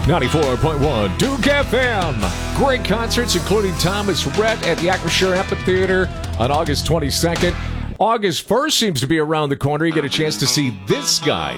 94.1 Duke FM. Great concerts, including Thomas Rhett at the Acrisure Amphitheater on August 22nd. August 1st seems to be around the corner. You get a chance to see this guy,